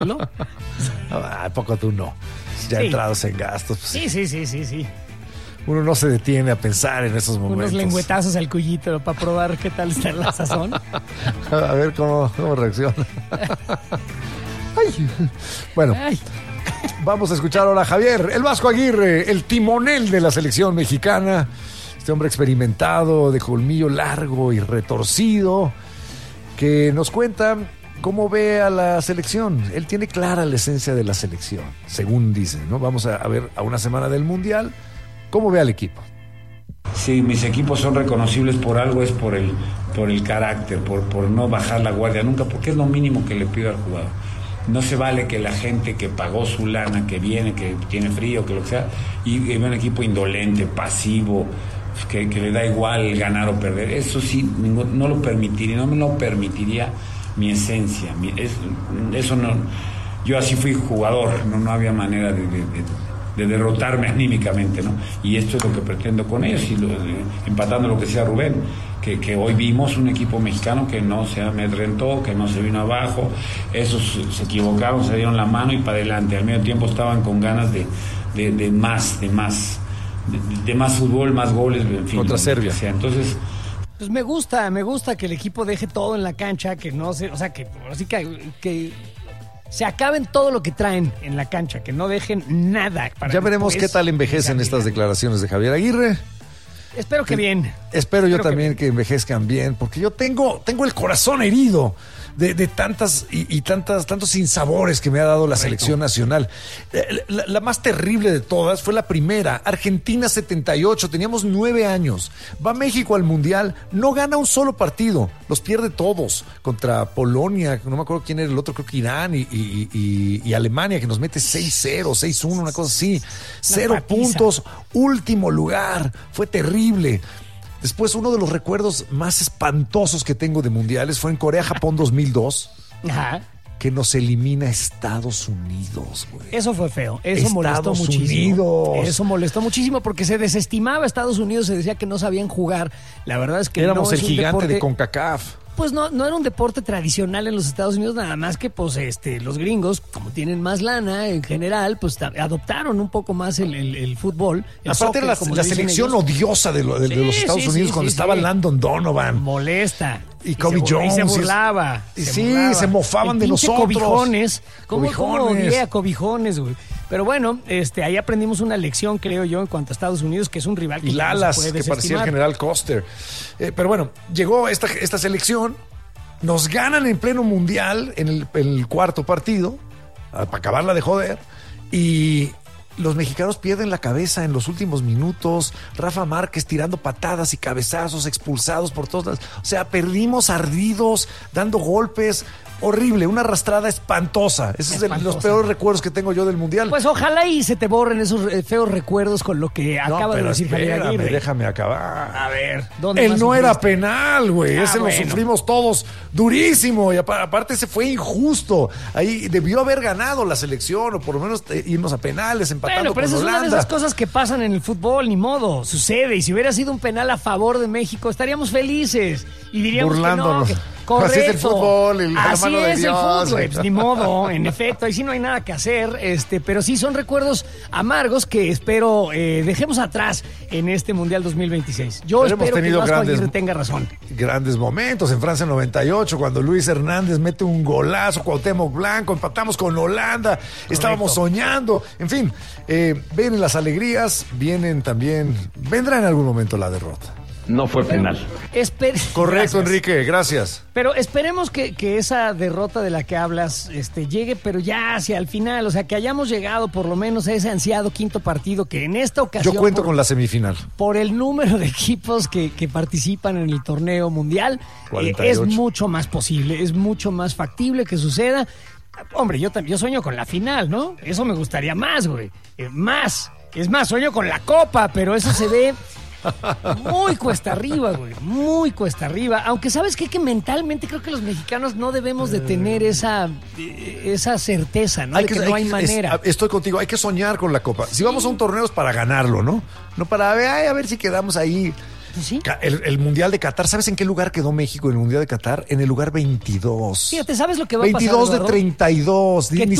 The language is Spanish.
¿no? ¿A poco tú no? Ya Sí. entrados en gastos. Pues, Sí. uno no se detiene a pensar en esos momentos. Unos lengüetazos al cuyito para probar qué tal está la sazón. A ver cómo reacciona. Ay. Bueno, Ay, vamos a escuchar ahora a Javier, el Vasco Aguirre, el timonel de la selección mexicana. Este hombre experimentado, de colmillo largo y retorcido, que nos cuenta cómo ve a la selección. Él tiene clara la esencia de la selección, según dice, ¿no? Vamos a ver a una semana del Mundial, cómo ve al equipo. Sí, mis equipos son reconocibles por algo, es por el carácter, por no bajar la guardia nunca, porque es lo mínimo que le pido al jugador. No se vale que la gente que pagó su lana, que viene, que tiene frío, que lo que sea, y ve un equipo indolente, pasivo, que le da igual ganar o perder. Eso sí, no lo permitiría, no me lo permitiría mi esencia. Eso no. Yo así fui jugador, no había manera de derrotarme anímicamente, ¿no? Y esto es lo que pretendo con ellos, empatando lo que decía Rubén, que hoy vimos un equipo mexicano que no se amedrentó, que no se vino abajo. Esos se equivocaron, se dieron la mano y para adelante. Al mismo tiempo estaban con ganas de más fútbol, más goles, en fin. Contra Serbia. O sea, entonces, pues me gusta que el equipo deje todo en la cancha, que no se, o sea, que así que se acaben todo lo que traen en la cancha, que no dejen nada para Ya veremos qué tal envejecen estas declaraciones de Javier Aguirre. Espero que bien. Espero yo Espero también que envejezcan bien, porque yo tengo el corazón herido de tantas y tantos sinsabores que me ha dado la selección nacional. La más terrible de todas fue la primera, Argentina 78, teníamos 9 años. Va México al Mundial, no gana un solo partido, los pierde todos. Contra Polonia, no me acuerdo quién era el otro, creo que Irán y Alemania, que nos mete 6-0, 6-1, una cosa así. 0 puntos, último lugar, fue terrible. Después, uno de los recuerdos más espantosos que tengo de mundiales fue en Corea-Japón 2002, Ajá. que nos elimina Estados Unidos, güey. Eso fue feo, eso molestó Estados muchísimo. Unidos. Eso molestó muchísimo porque se desestimaba a Estados Unidos, se decía que no sabían jugar. La verdad es que Éramos no es el un gigante deporte, de CONCACAF. pues no era un deporte tradicional en los Estados Unidos, nada más que pues los gringos, como tienen más lana en general, pues adoptaron un poco más el fútbol. El Aparte soccer, era como la le dicen selección ellos. odiosa de los Estados Sí, Unidos sí, cuando sí, estaba sí. Landon Donovan. Molesta. Y Kobe Jones. Y se burlaba. Y sí, se mofaban de pinche nosotros. Cobijones. ¿Cómo Cobijones. odié a cobijones, güey? Pero bueno, ahí aprendimos una lección, creo yo, en cuanto a Estados Unidos, que es un rival que Y no se Lalas, puede que parecía el desestimar. general Coster. Pero bueno, llegó esta selección, nos ganan en pleno mundial en el cuarto partido, para acabarla de joder, y los mexicanos pierden la cabeza en los últimos minutos. Rafa Márquez tirando patadas y cabezazos, expulsados por todos lados. O sea, perdimos ardidos, dando golpes. Horrible, una arrastrada espantosa. Ese es de los peores recuerdos que tengo yo del mundial. Pues ojalá y se te borren esos feos recuerdos con lo que No, acaba de pero decir Javier espérame, Aguirre. déjame acabar. A ver, ¿dónde Él más no era sufriste? penal, güey. Ese bueno. lo sufrimos todos durísimo. Y aparte ese fue injusto. Ahí debió haber ganado la selección, o por lo menos irnos a penales, empatando Bueno, pero con esa es una de Holanda. esas cosas que pasan en el fútbol, ni modo, sucede. Y si hubiera sido un penal a favor de México, estaríamos felices. Y diríamos Burlándonos. que no, correcto. Así es el fútbol, la Así mano de es Dios. el fútbol, pues, ni modo, en efecto, ahí sí no hay nada que hacer, pero sí son recuerdos amargos que espero dejemos atrás en este Mundial 2026. Yo Pero hemos espero que tenido Vasco grandes- Aguirre tenga razón. Grandes momentos en Francia 98, cuando Luis Hernández mete un golazo, Cuauhtémoc Blanco, empatamos con Holanda, estábamos soñando, en fin, vienen las alegrías, vendrá en algún momento la derrota. No fue penal. Correcto, Gracias. Enrique, gracias. Pero esperemos que esa derrota de la que hablas llegue, pero ya hacia el final, o sea, que hayamos llegado por lo menos a ese ansiado quinto partido, que en esta ocasión, Yo cuento con la semifinal. por el número de equipos que participan en el torneo mundial, 48. es mucho más posible, es mucho más factible que suceda. Hombre, yo sueño con la final, ¿no? Eso me gustaría más, güey. Es más, sueño con la copa, pero eso se ve muy cuesta arriba, güey. Muy cuesta arriba. Aunque sabes qué? Que mentalmente creo que los mexicanos no debemos de tener esa certeza, ¿no? De que no hay manera. Estoy contigo, hay que soñar con la Copa. Si vamos a un torneo es para ganarlo, ¿no? No para a ver si quedamos ahí. ¿Sí? El Mundial de Qatar, ¿sabes en qué lugar quedó México en el Mundial de Qatar? En el lugar 22. Fíjate, ¿sabes lo que va a pasar, 22 de Eduardo? 32. Que Ni